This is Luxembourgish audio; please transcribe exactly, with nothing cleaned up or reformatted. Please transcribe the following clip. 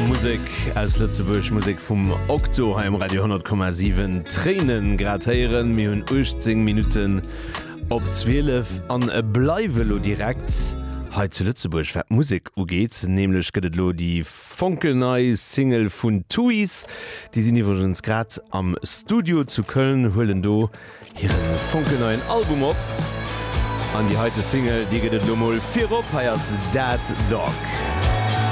Musik aus Lützeburg, Musik vom Okto heim Radio hundert Komma sieben Tränen gratieren mir hun achtzehn Minuten op zwölf an Bleivelo direkt he zu Lützeburg Musik ugeht, nämlich gëtt lo die funkelnei Single vun Tuis, die sind übrigens grad am Studio zu Köln hullen do ihren funkelneuen Album op. An die heute Single, die gëtt lo mal vier op heiers Dead Dog.